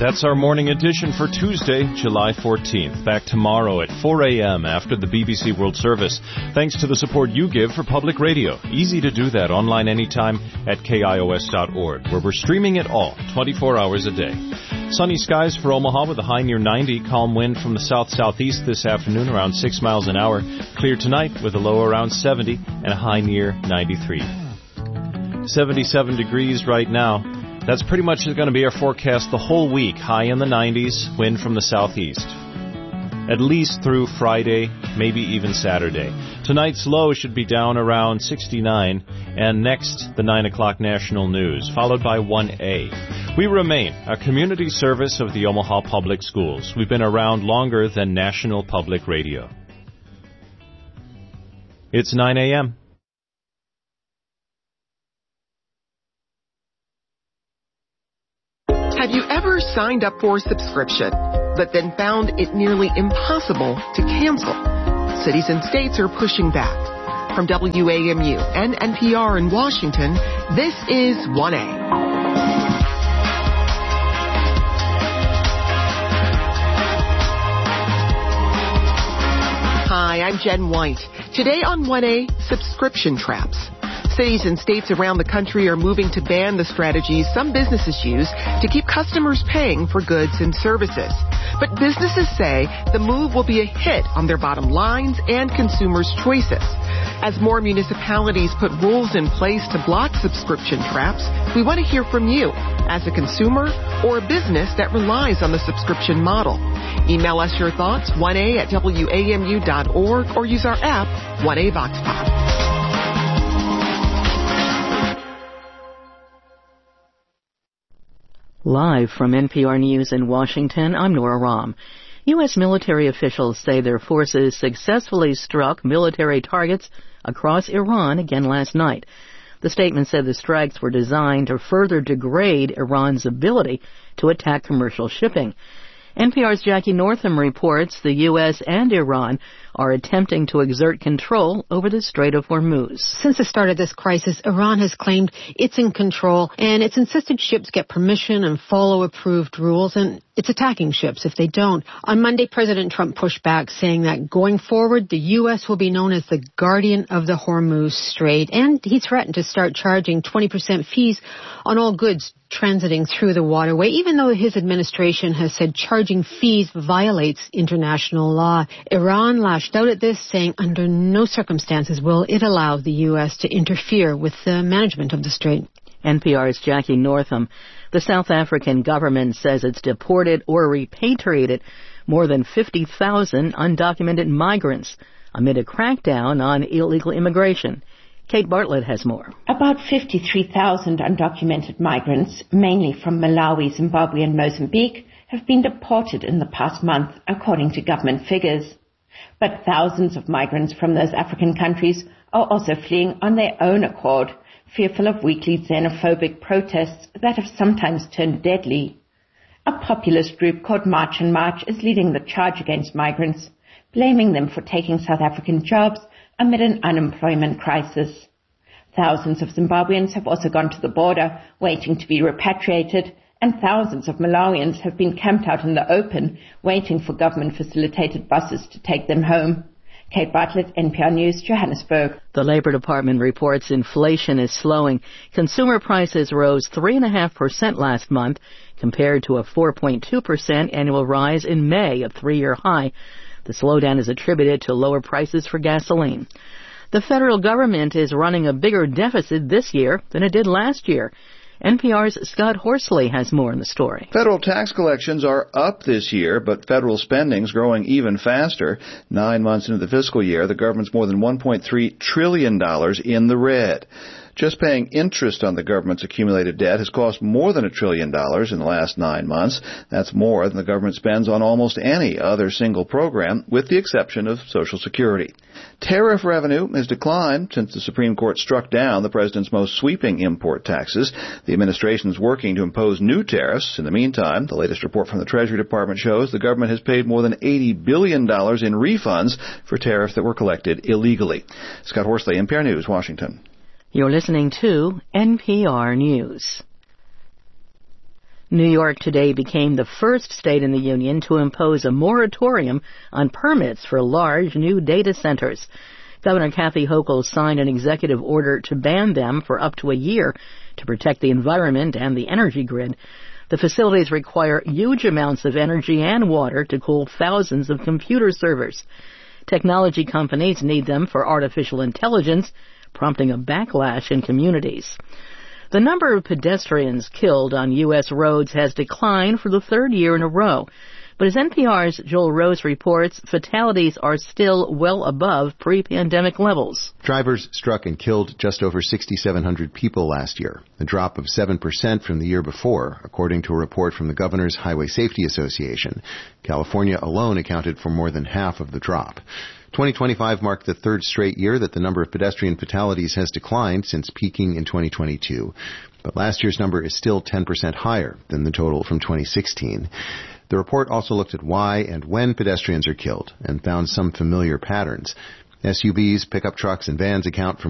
That's our morning edition for Tuesday, July 14th. Back tomorrow at 4 a.m. after the BBC World Service. Thanks to the support you give for public radio. Easy to do that online anytime at KIOS.org, where we're streaming it all, 24 hours a day. Sunny skies for Omaha with a high near 90. Calm wind from the south-southeast this afternoon around 6 miles an hour. Clear tonight with a low around 70 and a high near 93. 77 degrees right now. That's pretty much going to be our forecast the whole week. High in the 90s, wind from the southeast. At least through Friday, maybe even Saturday. Tonight's low should be down around 69. And next, the 9 o'clock national news, followed by 1A. We remain a community service of the Omaha Public Schools. We've been around longer than National Public Radio. It's 9 a.m. Have you ever signed up for a subscription, but then found it nearly impossible to cancel? Cities and states are pushing back. From WAMU and NPR in Washington, this is 1A. Hi, I'm Jen White. Today on 1A, subscription traps. Cities and states around the country are moving to ban the strategies some businesses use to keep customers paying for goods and services. But businesses say the move will be a hit on their bottom lines and consumers' choices. As more municipalities put rules in place to block subscription traps, we want to hear from you as a consumer or a business that relies on the subscription model. Email us your thoughts, 1a@wamu.org, or use our app, 1A Vox Pop. Live from NPR News in Washington, I'm Nora Rahm. U.S. military officials say their forces successfully struck military targets across Iran again last night. The statement said the strikes were designed to further degrade Iran's ability to attack commercial shipping. NPR's Jackie Northam reports the U.S. and Iran are attempting to exert control over the Strait of Hormuz. Since the start of this crisis, Iran has claimed it's in control, and it's insisted ships get permission and follow approved rules, and it's attacking ships if they don't. On Monday, President Trump pushed back, saying that going forward, the U.S. will be known as the guardian of the Hormuz Strait, and he threatened to start charging 20% fees on all goods transiting through the waterway, even though his administration has said charging fees violates international law. Iran lashed out at this, saying under no circumstances will it allow the U.S. to interfere with the management of the strait. NPR's Jackie Northam. The South African government says it's deported or repatriated more than 50,000 undocumented migrants amid a crackdown on illegal immigration. Kate Bartlett has more. About 53,000 undocumented migrants, mainly from Malawi, Zimbabwe and Mozambique, have been deported in the past month, according to government figures. But thousands of migrants from those African countries are also fleeing on their own accord, fearful of weekly xenophobic protests that have sometimes turned deadly. A populist group called March and March is leading the charge against migrants, blaming them for taking South African jobs amid an unemployment crisis. Thousands of Zimbabweans have also gone to the border, waiting to be repatriated, and thousands of Malawians have been camped out in the open, waiting for government-facilitated buses to take them home. Kate Bartlett, NPR News, Johannesburg. The Labor Department reports inflation is slowing. Consumer prices rose 3.5% last month, compared to a 4.2% annual rise in May, a three-year high. The slowdown is attributed to lower prices for gasoline. The federal government is running a bigger deficit this year than it did last year. NPR's Scott Horsley has more in the story. Federal tax collections are up this year, but federal spending's growing even faster. 9 months into the fiscal year, the government's more than $1.3 trillion in the red. Just paying interest on the government's accumulated debt has cost more than $1 trillion in the last 9 months. That's more than the government spends on almost any other single program, with the exception of Social Security. Tariff revenue has declined since the Supreme Court struck down the president's most sweeping import taxes. The administration is working to impose new tariffs. In the meantime, the latest report from the Treasury Department shows the government has paid more than $80 billion in refunds for tariffs that were collected illegally. Scott Horsley, NPR News, Washington. You're listening to NPR News. New York today became the first state in the union to impose a moratorium on permits for large new data centers. Governor Kathy Hochul signed an executive order to ban them for up to a year to protect the environment and the energy grid. The facilities require huge amounts of energy and water to cool thousands of computer servers. Technology companies need them for artificial intelligence, prompting a backlash in communities. The number of pedestrians killed on U.S. roads has declined for the third year in a row. But as NPR's Joel Rose reports, fatalities are still well above pre-pandemic levels. Drivers struck and killed just over 6,700 people last year, a drop of 7% from the year before, according to a report from the Governor's Highway Safety Association. California alone accounted for more than half of the drop. 2025 marked the third straight year that the number of pedestrian fatalities has declined since peaking in 2022. But last year's number is still 10% higher than the total from 2016. The report also looked at why and when pedestrians are killed and found some familiar patterns. SUVs, pickup trucks, and vans account for